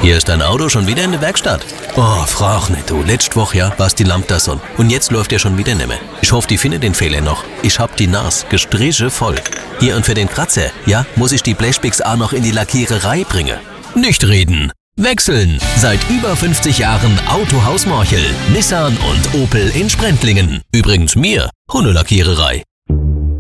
Hier ist dein Auto schon wieder in der Werkstatt. Oh, frag nicht du. Letzte Woche, ja, war's die Lampe da so. Und jetzt läuft er schon wieder nicht mehr. Ich hoffe, die findet den Fehler noch. Ich hab die Nas gestriche voll. Hier und für den Kratzer, ja, muss ich die Blechpicks auch noch in die Lackiererei bringen. Nicht reden. Wechseln. Seit über 50 Jahren Autohaus Morchel, Nissan und Opel in Sprendlingen. Übrigens mir, Hundelackiererei.